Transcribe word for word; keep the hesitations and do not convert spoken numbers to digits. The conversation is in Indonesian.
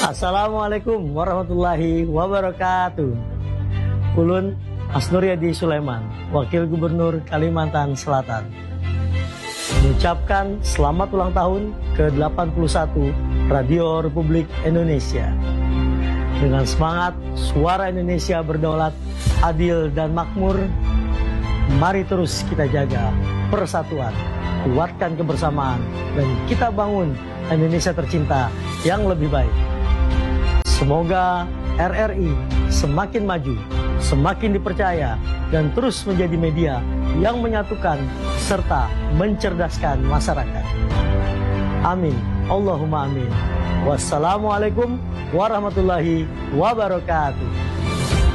Assalamualaikum warahmatullahi wabarakatuh. Ulun Asnuryadi Sulaiman, Wakil Gubernur Kalimantan Selatan, mengucapkan selamat ulang tahun ke delapan puluh satu Radio Republik Indonesia. Dengan semangat suara Indonesia berdaulat, adil dan makmur, mari terus kita jaga persatuan, kuatkan kebersamaan, dan kita bangun Indonesia tercinta yang lebih baik. Semoga R R I semakin maju, semakin dipercaya, dan terus menjadi media yang menyatukan serta mencerdaskan masyarakat. Amin. Allahumma amin. Wassalamualaikum warahmatullahi wabarakatuh.